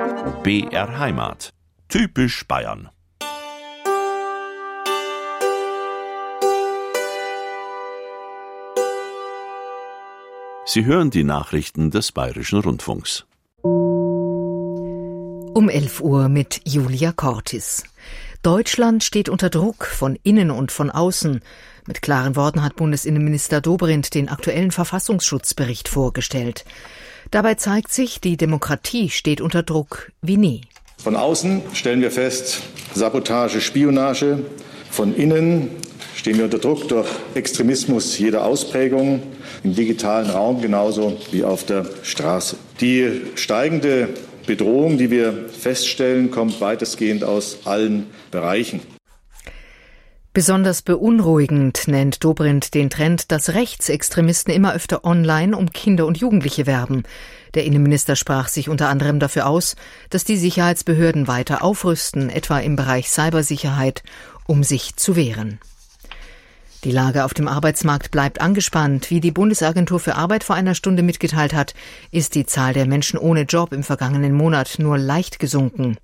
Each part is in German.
BR Heimat. Typisch Bayern. Sie hören die Nachrichten des Bayerischen Rundfunks. Um 11 Uhr mit Julia Cortis. Deutschland steht unter Druck von innen und von außen. Mit klaren Worten hat Bundesinnenminister Dobrindt den aktuellen Verfassungsschutzbericht vorgestellt. Dabei zeigt sich, die Demokratie steht unter Druck wie nie. Von außen stellen wir fest, Sabotage, Spionage. Von innen stehen wir unter Druck durch Extremismus jeder Ausprägung, im digitalen Raum genauso wie auf der Straße. Die steigende Bedrohung, die wir feststellen, kommt weitestgehend aus allen Bereichen. Besonders beunruhigend nennt Dobrindt den Trend, dass Rechtsextremisten immer öfter online um Kinder und Jugendliche werben. Der Innenminister sprach sich unter anderem dafür aus, dass die Sicherheitsbehörden weiter aufrüsten, etwa im Bereich Cybersicherheit, um sich zu wehren. Die Lage auf dem Arbeitsmarkt bleibt angespannt. Wie die Bundesagentur für Arbeit vor einer Stunde mitgeteilt hat, ist die Zahl der Menschen ohne Job im vergangenen Monat nur leicht gesunken.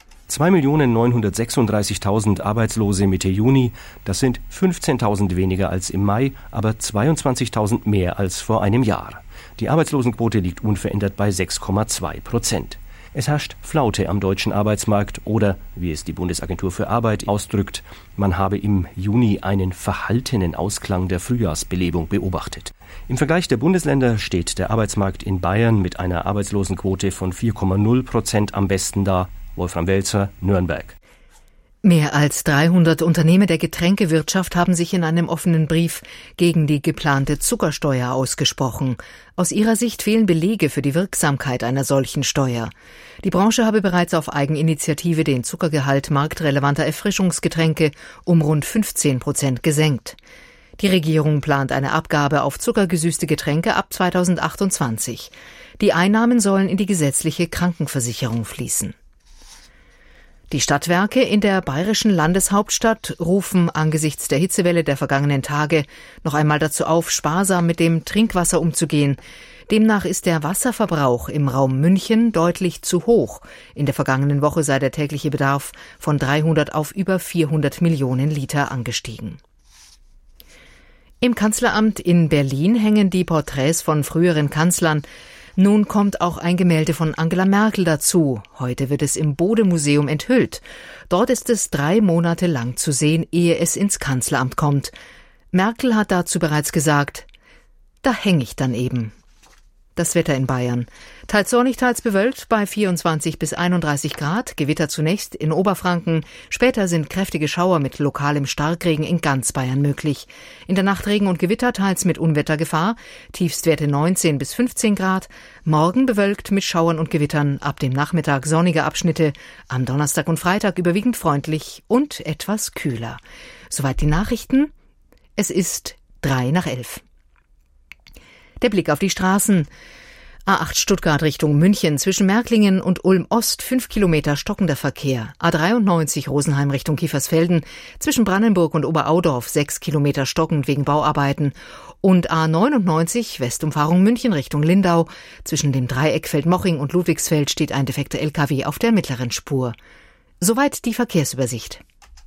2.936.000 Arbeitslose Mitte Juni, das sind 15.000 weniger als im Mai, aber 22.000 mehr als vor einem Jahr. Die Arbeitslosenquote liegt unverändert bei 6,2%. Es herrscht Flaute am deutschen Arbeitsmarkt oder, wie es die Bundesagentur für Arbeit ausdrückt, man habe im Juni einen verhaltenen Ausklang der Frühjahrsbelebung beobachtet. Im Vergleich der Bundesländer steht der Arbeitsmarkt in Bayern mit einer Arbeitslosenquote von 4,0% am besten da. Wolfram Welzer, Nürnberg. Mehr als 300 Unternehmer der Getränkewirtschaft haben sich in einem offenen Brief gegen die geplante Zuckersteuer ausgesprochen. Aus ihrer Sicht fehlen Belege für die Wirksamkeit einer solchen Steuer. Die Branche habe bereits auf Eigeninitiative den Zuckergehalt marktrelevanter Erfrischungsgetränke um rund 15% gesenkt. Die Regierung plant eine Abgabe auf zuckergesüßte Getränke ab 2028. Die Einnahmen sollen in die gesetzliche Krankenversicherung fließen. Die Stadtwerke in der bayerischen Landeshauptstadt rufen angesichts der Hitzewelle der vergangenen Tage noch einmal dazu auf, sparsam mit dem Trinkwasser umzugehen. Demnach ist der Wasserverbrauch im Raum München deutlich zu hoch. In der vergangenen Woche sei der tägliche Bedarf von 300 auf über 400 Millionen Liter angestiegen. Im Kanzleramt in Berlin hängen die Porträts von früheren Kanzlern. Nun kommt auch ein Gemälde von Angela Merkel dazu. Heute wird es im Bode-Museum enthüllt. Dort ist es 3 Monate lang zu sehen, ehe es ins Kanzleramt kommt. Merkel hat dazu bereits gesagt, da hänge ich dann eben. Das Wetter in Bayern. Teils sonnig, teils bewölkt bei 24 bis 31 Grad. Gewitter zunächst in Oberfranken. Später sind kräftige Schauer mit lokalem Starkregen in ganz Bayern möglich. In der Nacht Regen und Gewitter, teils mit Unwettergefahr. Tiefstwerte 19 bis 15 Grad. Morgen bewölkt mit Schauern und Gewittern. Ab dem Nachmittag sonnige Abschnitte. Am Donnerstag und Freitag überwiegend freundlich und etwas kühler. Soweit die Nachrichten. Es ist 11:03. Der Blick auf die Straßen. A8 Stuttgart Richtung München, zwischen Märklingen und Ulm-Ost 5 Kilometer stockender Verkehr. A93 Rosenheim Richtung Kiefersfelden, zwischen Brannenburg und Oberaudorf 6 Kilometer stockend wegen Bauarbeiten. Und A99 Westumfahrung München Richtung Lindau, zwischen dem Dreieck Feldmoching und Ludwigsfeld steht ein defekter LKW auf der mittleren Spur. Soweit die Verkehrsübersicht.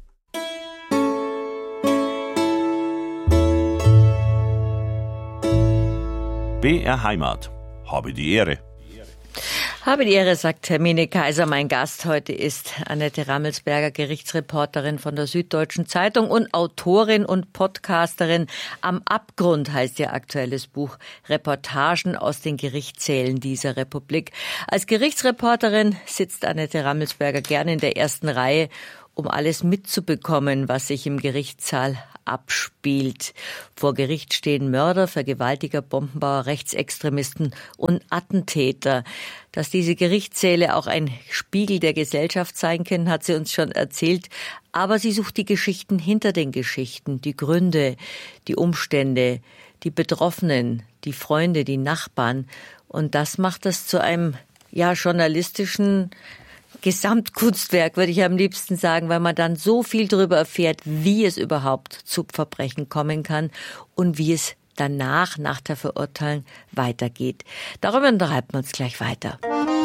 BR Heimat. Habe die Ehre. Habe die Ehre, sagt Hermine Kaiser. Mein Gast heute ist Annette Rammelsberger, Gerichtsreporterin von der Süddeutschen Zeitung und Autorin und Podcasterin. Am Abgrund heißt ihr aktuelles Buch, Reportagen aus den Gerichtssälen dieser Republik. Als Gerichtsreporterin sitzt Annette Rammelsberger gerne in der ersten Reihe, um alles mitzubekommen, was sich im Gerichtssaal abspielt. Vor Gericht stehen Mörder, Vergewaltiger, Bombenbauer, Rechtsextremisten und Attentäter. Dass diese Gerichtssäle auch ein Spiegel der Gesellschaft sein können, hat sie uns schon erzählt. Aber sie sucht die Geschichten hinter den Geschichten, die Gründe, die Umstände, die Betroffenen, die Freunde, die Nachbarn. Und das macht das zu einem journalistischen Gesamtkunstwerk, würde ich am liebsten sagen, weil man dann so viel darüber erfährt, wie es überhaupt zu Verbrechen kommen kann und wie es danach, nach der Verurteilung, weitergeht. Darüber unterhalten wir uns gleich weiter.